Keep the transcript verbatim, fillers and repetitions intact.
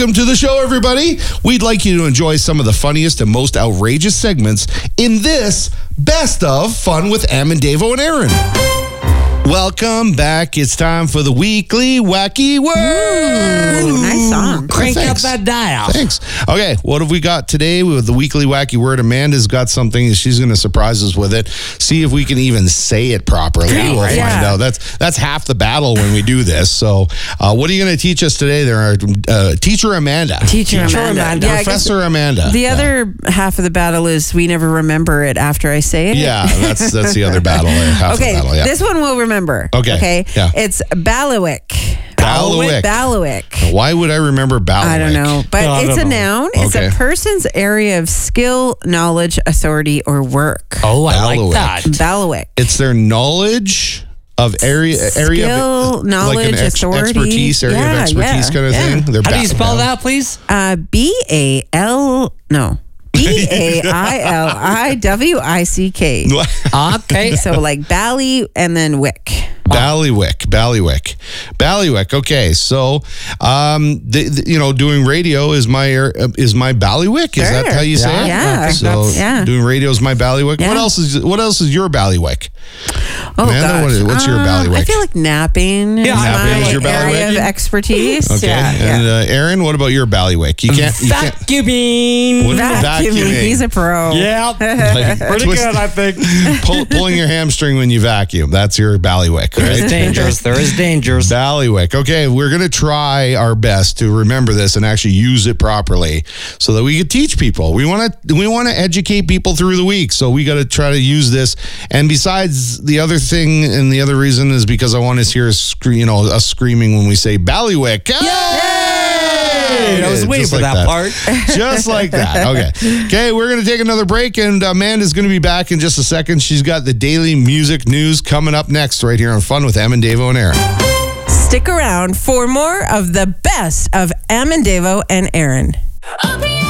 Welcome to the show, everybody. We'd like you to enjoy some of the funniest and most outrageous segments in this Best of Fun with Em and Davo and Aaron. Welcome back. It's time for the weekly wacky word. Ooh, nice song. Crank Yeah, up thanks. that dial. Thanks. Okay, what have we got today with the weekly wacky word? Amanda's got something. She's going to surprise us with it. See if we can even say it properly. Yeah, we'll right. find Yeah. out. That's that's half the battle when we do this. So, uh, what are you going to teach us today? There are uh, Teacher Amanda, Teacher Amanda. Amanda. Yeah, I guess Professor Amanda. the Yeah. other half of the battle is we never remember it after I say it. Yeah, that's that's the other battle. uh, Half Okay, the battle. Yeah. this one we'll remember. Okay, Okay. yeah. It's Bailiwick. Bailiwick. Bailiwick. Why would I remember Bailiwick? I don't know, but No, I it's don't a know. noun. It's Okay. a person's area of skill, knowledge, authority, or work. Oh, I Bailiwick. like that. Bailiwick. It's their knowledge of area, area Skill, of, knowledge, like an ex- authority. expertise, area Yeah, of expertise yeah, kind of yeah. thing. They're How do you ba- spell that, please? Uh, B A L no B A I L I W I C K. Okay. So like Bally and then Wick. Ballywick, Ballywick, Ballywick. Okay, so um, the, the, you know, doing radio is my uh, is my Ballywick. Is that Sure. how you say Yeah, it? Yeah. I think So that's- yeah. doing radio is my Ballywick. What Yeah. else is What else is your Ballywick? Oh, Amanda, gosh. what is- what's your Uh, Ballywick? I feel like napping is Yeah, napping my is your area Ballywick? of expertise. Okay, Yeah, and yeah. uh, Aaron, what about your Ballywick? You can't. You can't Vacuuming. What- Vacuuming. vacuuming. He's a pro. Yeah. like, Pretty twist- good, I think. pull, pulling your hamstring when you vacuum. That's your Ballywick, There is right? dangerous. There is dangerous. Ballywick. Okay, we're going to try our best to remember this and actually use it properly so that we can teach people. We want to we want to educate people through the week. So we got to try to use this. And besides, the other thing and the other reason is because I want to hear scre- you know us screaming when we say Ballywick. Yay! I was waiting Just for like that, part. Just like that. Okay. Okay, we're going to take another break, and Amanda's going to be back in just a second. She's got the daily music news coming up next right here on Fun with Em and Davo and Aaron. Stick around for more of the best of Em and Davo and Aaron. Open